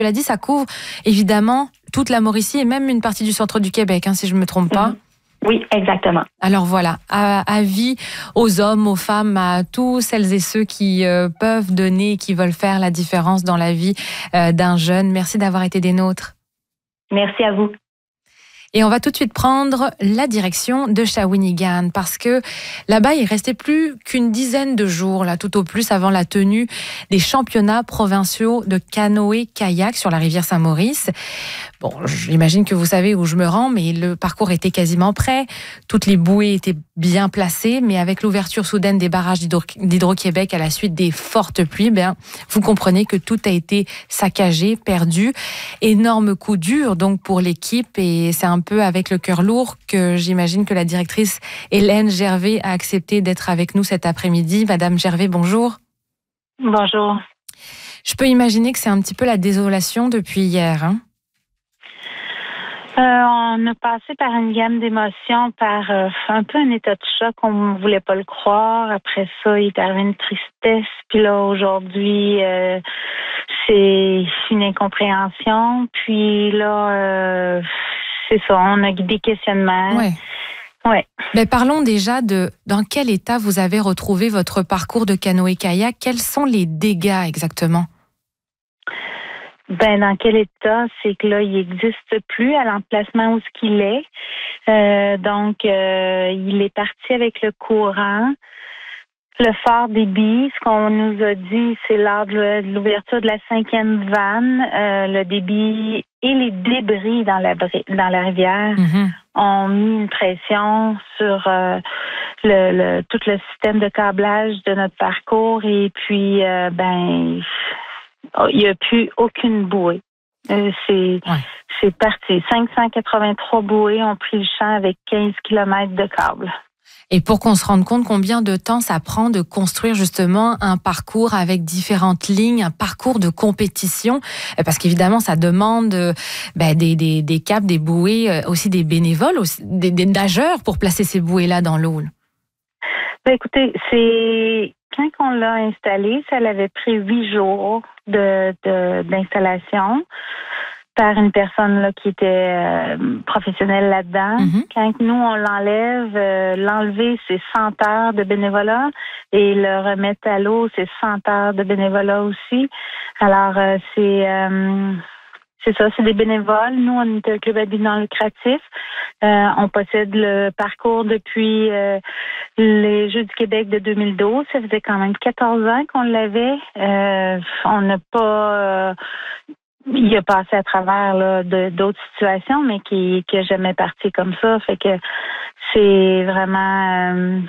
Cela dit, ça couvre évidemment toute la Mauricie et même une partie du centre du Québec, si je ne me trompe pas. Oui, exactement. Alors voilà, avis aux hommes, aux femmes, à tous celles et ceux qui peuvent donner, qui veulent faire la différence dans la vie d'un jeune. Merci d'avoir été des nôtres. Merci à vous. Et on va tout de suite prendre la direction de Shawinigan parce que là-bas, il restait plus qu'une dizaine de jours, là, tout au plus, avant la tenue des championnats provinciaux de canoë-kayak sur la rivière Saint-Maurice. Bon, j'imagine que vous savez où je me rends, mais le parcours était quasiment prêt. Toutes les bouées étaient bien placées, mais avec l'ouverture soudaine des barrages d'Hydro-Québec à la suite des fortes pluies, vous comprenez que tout a été saccagé, perdu. Énorme coup dur donc pour l'équipe et c'est un peu avec le cœur lourd que j'imagine que la directrice Hélène Gervais a accepté d'être avec nous cet après-midi. Madame Gervais, bonjour. Bonjour. Je peux imaginer que c'est un petit peu la désolation depuis hier, On a passé par une gamme d'émotions, par un peu un état de choc. On ne voulait pas le croire. Après ça, il est arrivé une tristesse. Puis là, aujourd'hui, c'est une incompréhension. Puis là, c'est ça, on a des questionnements. Ouais. Ouais. Mais parlons déjà de dans quel état vous avez retrouvé votre parcours de canoë-kayak. Quels sont les dégâts exactement? Dans quel état? C'est que là, il n'existe plus à l'emplacement où ce qu'il est. Donc, il est parti avec le courant. Le fort débit, ce qu'on nous a dit, c'est lors de l'ouverture de la 5e vanne, le débit et les débris dans la rivière ont mis une pression sur tout le système de câblage de notre parcours et puis, il n'y a plus aucune bouée. C'est parti. 583 bouées ont pris le champ avec 15 km de câbles. Et pour qu'on se rende compte combien de temps ça prend de construire justement un parcours avec différentes lignes, un parcours de compétition, parce qu'évidemment ça demande des câbles, des bouées, aussi des bénévoles, aussi, des nageurs pour placer ces bouées-là dans l'eau. Écoutez, c'est quand on l'a installé, ça avait pris 8 jours d'installation par une personne là qui était professionnelle là-dedans. Quand nous, on l'enlève, l'enlever, c'est 100 heures de bénévolat et le remettre à l'eau, c'est 100 heures de bénévolat aussi. Alors, c'est ça, c'est des bénévoles. Nous, on est un club à but non lucratif. On possède le parcours depuis les Jeux du Québec de 2012. Ça faisait quand même 14 ans qu'on l'avait. On n'a pas... il a passé à travers là, d'autres situations, mais qui n'a jamais parti comme ça. Fait que c'est vraiment...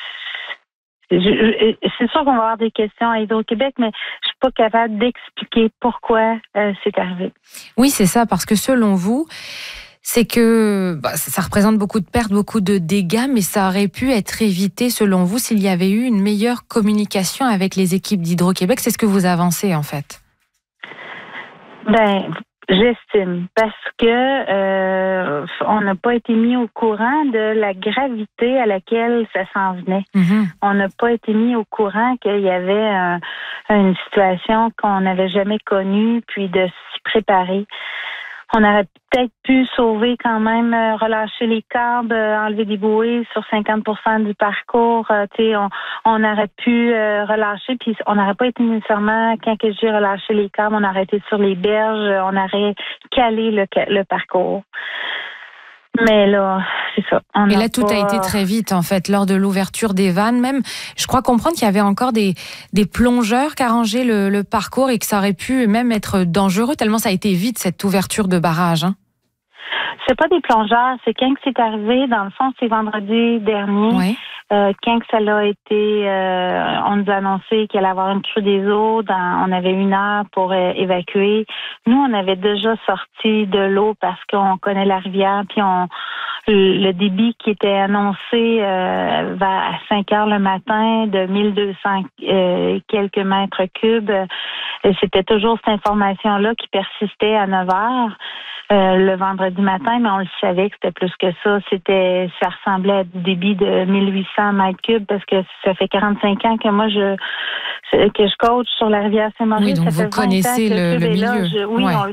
c'est sûr qu'on va avoir des questions à Hydro-Québec, mais je suis pas capable d'expliquer pourquoi c'est arrivé. Oui, c'est ça, parce que selon vous, c'est que ça représente beaucoup de pertes, beaucoup de dégâts, mais ça aurait pu être évité, selon vous, s'il y avait eu une meilleure communication avec les équipes d'Hydro-Québec. C'est ce que vous avancez, en fait. J'estime, parce que on n'a pas été mis au courant de la gravité à laquelle ça s'en venait. On n'a pas été mis au courant qu'il y avait une situation qu'on n'avait jamais connue, puis de s'y préparer. On aurait peut-être pu sauver quand même, relâcher les câbles, enlever des bouées sur 50% du parcours. On aurait pu relâcher, puis on n'aurait pas été nécessairement, quand j'ai relâché les câbles, on aurait été sur les berges, on aurait calé le parcours. Mais là, c'est ça. Et là, tout a été très vite, en fait, lors de l'ouverture des vannes. Même, je crois comprendre qu'il y avait encore des plongeurs qui arrangeaient le parcours et que ça aurait pu même être dangereux, tellement ça a été vite, cette ouverture de barrage. C'est pas des plongeurs, c'est quand c'est arrivé, dans le fond, c'est vendredi dernier. Oui. Quand ça l'a été, on nous a annoncé qu'il allait y avoir une crue des eaux. On avait 1 heure pour évacuer. Nous, on avait déjà sorti de l'eau parce qu'on connaît la rivière. Puis le débit qui était annoncé à 5 heures le matin de 1200 quelques mètres cubes, c'était toujours cette information-là qui persistait à 9 heures. Le vendredi matin, mais on le savait que c'était plus que ça. Ça ressemblait à du débit de 1800 mètres cubes parce que ça fait 45 ans que moi que je coach sur la rivière Saint-Maurice. Oui, donc vous connaissez le milieu. On le